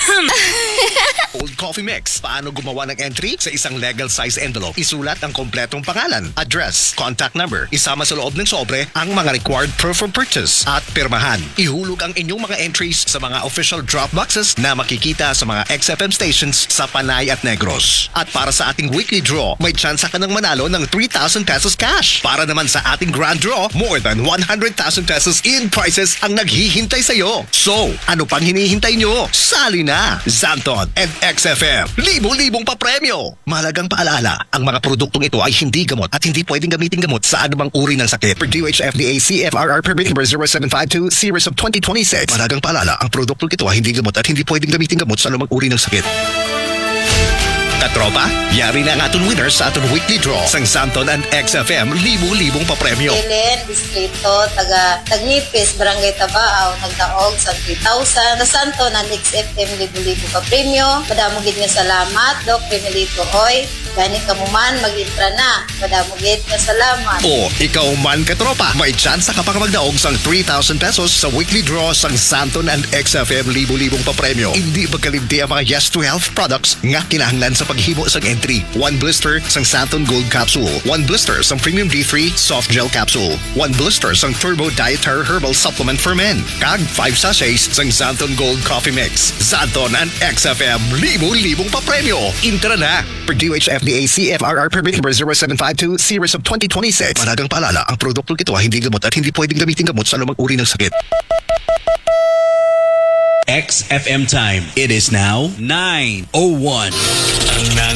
Old Coffee Mix. Paano gumawa ng entry sa isang legal size envelope? Isulat ang kompletong pangalan, address, contact number. Isama sa loob ng sobre ang mga required proof of purchase at pirmahan. Ihulog ang inyong mga entries sa mga official drop boxes na makikita sa mga XFM stations sa Panay at Negros. At para sa ating weekly draw, may tsansa ka ng manalo ng 3,000 pesos cash. Para naman sa ating grand draw, more than 100,000 pesos in prizes ang naghihintay sa'yo. So, ano pang hinihintay nyo? Sali na! Zanton and XFM. Libo-libong papremyo. Mahalagang paalala, ang mga produktong ito ay hindi gamot at hindi pwedeng gamitin gamot sa anumang uri ng sakit. Per DOH-FDA CFRR Permit number 0752 series of 2026. Mahalagang paalala, ang produktong ito ay hindi gamot at hindi pwedeng gamitin gamot sa anumang uri ng sakit. Katropa, yari na ang atong winners sa atong weekly draw sang Santon and XFM libo-libong papremyo. Ellen, Distrito, Tagnipis, Barangay Tabao, nagdaog sa 3,000. Sa Santon and XFM libo-libo papremyo. Madamugid nga salamat, Doc Primelito Hoy. Gani ka mo man, mag-intra na. Madamugid nga salamat. O, ikaw man katropa, may chance ka pa magdaog sang 3,000 pesos sa weekly draw sang Santon and XFM libo-libong papremyo. Hindi magkalimti ang mga Yes to Health products nga kinahanglan sa paghimo sang entry. 1 blister sang Santon Gold Capsule, 1 blister sang Premium D3 Soft Gel Capsule, 1 blister sang Turbo Dietary Herbal Supplement for Men, kag 5 sachets sang Santon Gold Coffee Mix. Santon and XFM libo-libong papremyo. Intra na! Per DOH-FDA CFRR Permit number 0752 series of 2026. Mahalagang paalala, ang produktong ito ay hindi gamot at hindi pwedeng gamitin gamot sa anumang uri ng sakit. XFM time. It is now 9:01.